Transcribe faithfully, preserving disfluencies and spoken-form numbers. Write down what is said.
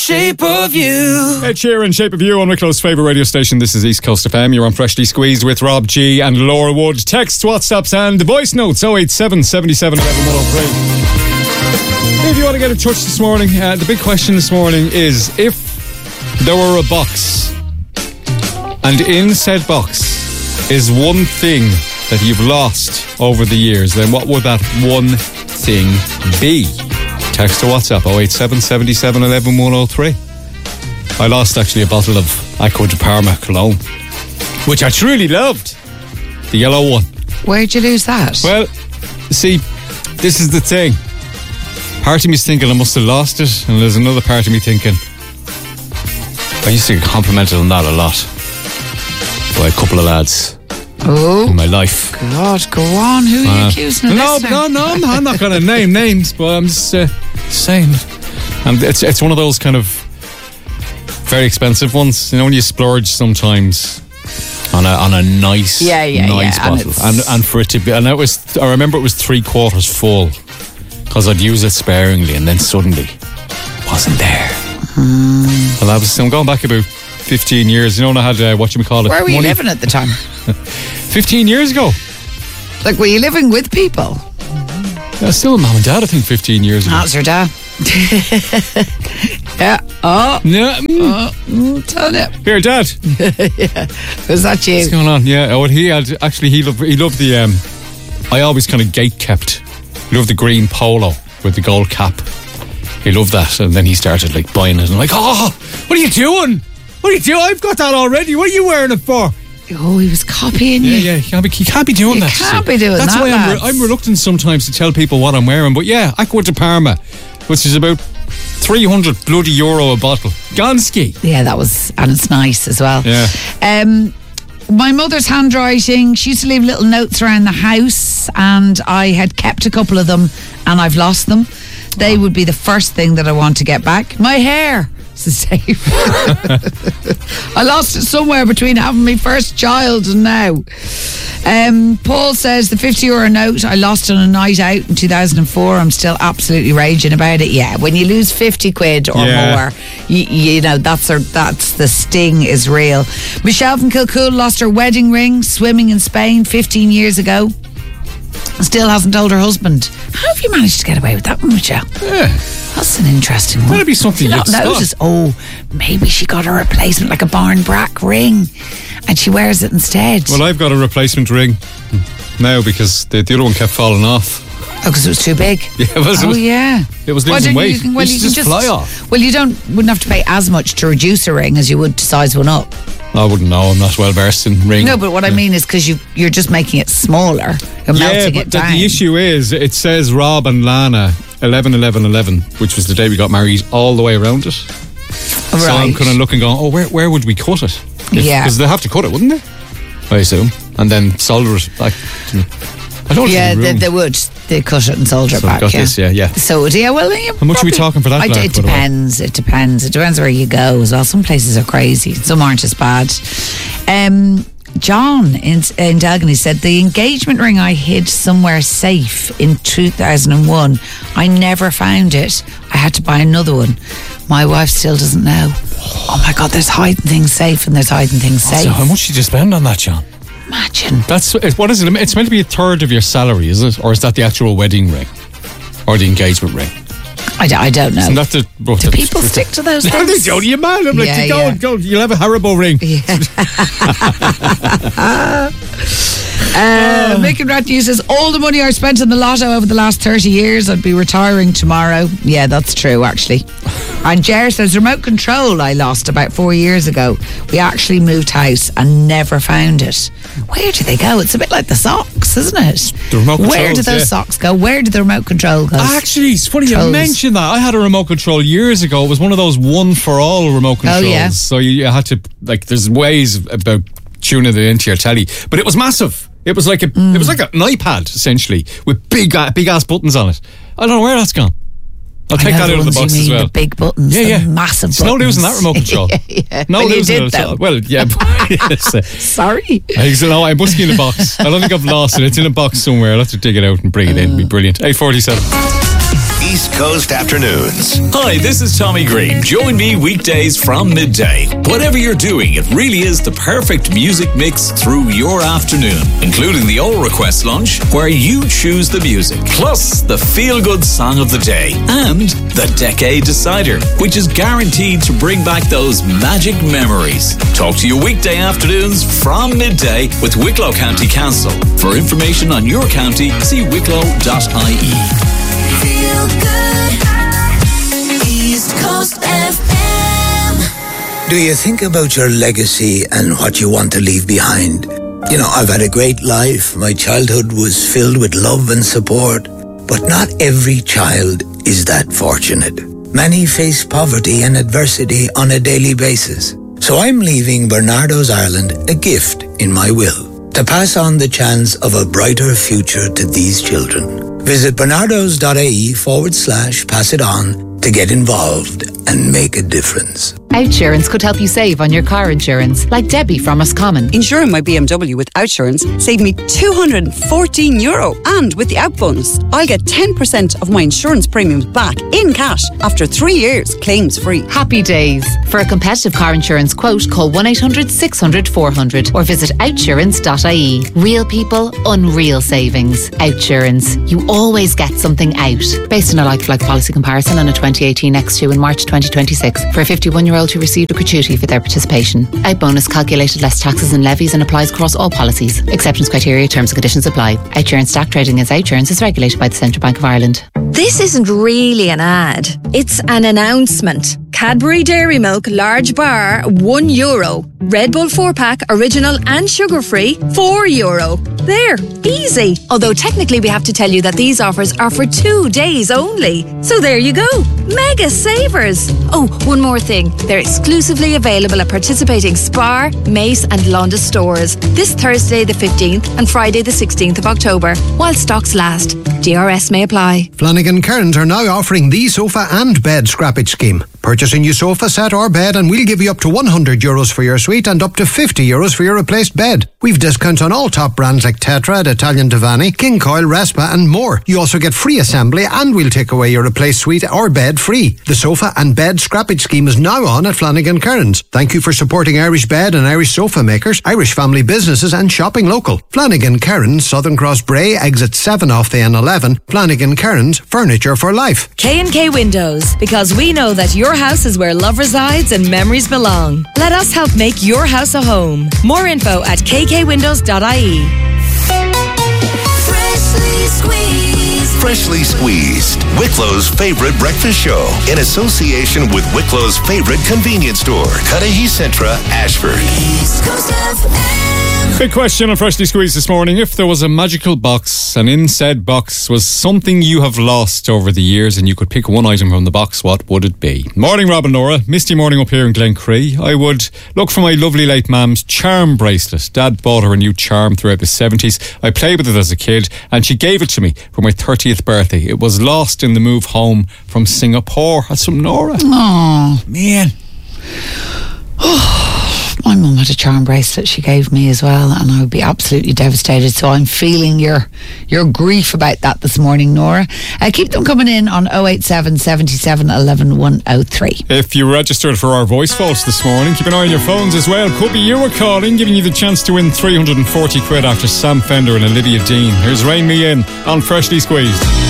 Shape of You. Ed Sheeran, Shape of You on Wicklow's favourite radio station. This is East Coast F M. You're on Freshly Squeezed with Rob G and Laura Wood. Text, WhatsApps and voice notes oh eight seven, seven seven, one one one oh three. If you want to get in touch this morning, uh, the big question this morning is, if there were a box and in said box is one thing that you've lost over the years, then what would that one thing be? Text or WhatsApp oh eight seven, seven seven, one one one oh three. I lost actually a bottle of Aqua de Parma cologne, which I truly loved. The yellow one. Where'd you lose that? Well, see, this is the thing. Part of me's thinking I must have lost it, and there's another part of me thinking I used to get complimented on that a lot by a couple of lads oh, in my life. God, go on. Who are you Uh, accusing of no, this? no, no, I'm, I'm not going to name names, but I'm just uh, saying. And it's it's one of those kind of very expensive ones. You know, when you splurge sometimes on a on a nice, Yeah, yeah, nice yeah, and bottle, it's- and, and for it to be, and it was, I remember it was three quarters full because I'd use it sparingly, and then suddenly wasn't there. Mm. Well, I was, I'm going back about fifteen years. You know, I had uh, what you call it. Where were you money. living at the time? Fifteen years ago. Like, were you living with people? Yeah, still with mum and dad. I think fifteen years ago. That's your dad. Yeah. Oh. Yeah. mm. Oh. Mm, tell you. Here, Dad. Yeah. Was that you? What's going on? Yeah. What he had, actually, he loved, he loved the, um, I always kind of gate kept. He loved the green polo with the gold cap. He loved that. And then he started like buying it. And I'm like, oh, what are you doing? What are you doing? I've got that already. What are you wearing it for? Oh, he was copying you. Yeah, yeah. You can't be, you can't be doing You that. can't see. be doing That's that, why I'm, re- lads. I'm reluctant sometimes to tell people what I'm wearing. But yeah, Aqua de Parma, which is about three hundred bloody euro a bottle. Gonski. Yeah, that was, and it's nice as well. Yeah. Um, my mother's handwriting, she used to leave little notes around the house, and I had kept a couple of them, and I've lost them. They would be the first thing that I want to get back. My hair. It's the same. I lost it somewhere between having my first child and now. Um, Paul says the fifty euro note I lost on a night out in two thousand four. I'm still absolutely raging about it. Yeah, when you lose fifty quid or Yeah. more, you, you know, that's her, that's the sting is real. Michelle from Kilcool lost her wedding ring swimming in Spain fifteen years ago. Still hasn't told her husband. How have you managed to get away with that one, Michelle? Yeah. That's an interesting one. That'd be something Did you you'd not spot. notice? Oh, maybe she got a replacement, like a Barn Brack ring, and she wears it instead. Well, I've got a replacement ring now because the, the other one kept falling off. Oh, because it was too big. Yeah, it was- oh, yeah. It was Why losing don't weight. You can, well, It you used can to just fly off. Well, you don't wouldn't have to pay as much to reduce a ring as you would to size one up. I wouldn't know. I'm not well versed in ring. No, but what I mean is because you you're just making it smaller. You're yeah, melting but it the, down. the issue is it says Rob and Lana eleven eleven eleven, which was the day we got married, all the way around it. So I'm Right. kind of looking, going, oh, where where would we cut it? Yeah. because they have to cut it, wouldn't they? I assume, and then solder it back. To, I don't Yeah, think they, they would. They cut it and solder it So back. got yeah. this, yeah, yeah. So yeah, well, yeah, How much are we talking for that, I, Lark, it by the way? depends. It depends. It depends where you go as well. Some places are crazy. Some aren't as bad. Um, John in, in Dalgany said the engagement ring I hid somewhere safe in two thousand one. I never found it. I had to buy another one. My wife still doesn't know. Oh my God! There's hiding things safe and there's hiding things safe. So how much did you spend on that, John? Imagine. That's what is it? It's meant to be a third of your salary, is it? Or is that the actual wedding ring or the engagement ring? I, d- I don't know. Isn't that the, well, Do the- people stick to those No, they things? don't. You man, I'm like, Yeah, go, yeah. go. You'll have a Haribo ring. Uh, Mick and Rat News says all the money I spent on the lotto over the last thirty years, I'd be retiring tomorrow. Yeah, that's true, actually. And Jer says remote control I lost about four years ago. We actually moved house and never found it. Where do they go? It's a bit like the socks, isn't it? The remote Where controls, did those yeah. socks go? Where did the remote control go? Actually, it's funny you Controls. mentioned that. I had a remote control years ago. It was one of those one for all remote controls. Oh, yeah. So you, you had to, like, there's ways about tuning it into your telly, but it was massive. It was like a, Mm. it was like an iPad essentially with big, uh, big ass buttons on it. I don't know where that's gone. I'll I take know that the out of the ones you box as mean, well. the big buttons, Yeah, the yeah. massive It's no buttons. losing that remote control. yeah, yeah. No well, you losing did, it. though. Well, yeah. but- yes, uh, Sorry. I said, no, I must be in a box. I don't think I've lost it. It's in a box somewhere. I'll have to dig it out and bring it in. It'd be brilliant. eight forty-seven. East Coast Afternoons. Hi, this is Tommy Green. Join me weekdays from midday. Whatever you're doing, it really is the perfect music mix through your afternoon, including the All Request Lunch, where you choose the music, plus the feel-good song of the day, and the Decade Decider, which is guaranteed to bring back those magic memories. Talk to you weekday afternoons from midday with Wicklow County Council. For information on your county, see wicklow dot I E. Feel good. East Coast F M. Do you think about your legacy and what you want to leave behind? You know, I've had a great life. My childhood was filled with love and support. But not every child is that fortunate. Many face poverty and adversity on a daily basis. So I'm leaving Bernardo's Ireland a gift in my will to pass on the chance of a brighter future to these children. Visit bernardos.ie forward slash pass it on to get involved and make a difference. Outsurance could help you save on your car insurance, like Debbie from Roscommon. Insuring my B M W with Outsurance saved me two hundred fourteen euro. And with the Out bonus, I'll get ten percent of my insurance premiums back in cash after three years, claims free. Happy days. For a competitive car insurance quote, call one eight hundred six hundred four hundred or visit outsurance dot I E. Real people, unreal savings. Outsurance. You always get something out. Based on a like-for-like policy comparison on a twenty eighteen X two in March twenty twenty-six for a fifty-one-year-old who received a gratuity for their participation. Out bonus calculated less taxes and levies and applies across all policies. Exceptions, criteria, terms and conditions apply. Outsurance stock trading as Outsurance is regulated by the Central Bank of Ireland. This isn't really an ad. It's an announcement. Cadbury Dairy Milk Large Bar, one euro. Red Bull four pack, original and sugar-free, four euro. There, easy. Although technically we have to tell you that these offers are for two days only. So there you go. Mega savers. Oh, one more thing. They're exclusively available at participating Spar, Mace and Londa stores this Thursday the fifteenth and Friday the sixteenth of October, while stocks last. D R S may apply. Flanagan Cairns are now offering the sofa and bed scrappage scheme. Purchase a new sofa set or bed and we'll give you up to one hundred euros for your suite and up to fifty euros for your replaced bed. We've discounts on all top brands like Tetra, Italian Divani, King Coil, Respa and more. You also get free assembly and we'll take away your replaced suite or bed free. The sofa and bed scrappage scheme is now on at Flanagan Cairns. Thank you for supporting Irish bed and Irish sofa makers, Irish family businesses and shopping local. Flanagan Cairns, Southern Cross Bray, exit seven off the N eleven. Flanagan Cairns, furniture for life. K and K Windows, because we know that your house is where love resides and memories belong. Let us help make your house a home. More info at k k windows dot I E. Freshly squeezed. Freshly Squeezed, Wicklow's favorite breakfast show, in association with Wicklow's favorite convenience store, Cudahy Centra, Ashford. East Coast F M. Big question on Freshly Squeezed this morning. If there was a magical box and in said box was something you have lost over the years and you could pick one item from the box, what would it be? Morning, Rob and Nora. Misty morning up here in Glencree. I would look for my lovely late mum's charm bracelet. Dad bought her a new charm throughout the seventies. I played with it as a kid and she gave it to me for my thirtieth birthday. It was lost in the move home from Singapore. That's from Nora. Oh, Man. my mum had a charm bracelet she gave me as well, and I would be absolutely devastated. So I'm feeling your your grief about that this morning, Nora. Uh, keep them coming in on oh eight seven, seven seven, one one, one oh three. If you registered for our voice vaults this morning, keep an eye on your phones as well. Could be you were calling, giving you the chance to win three hundred forty quid after Sam Fender and Olivia Dean. Here's Rain Me In on Freshly Squeezed.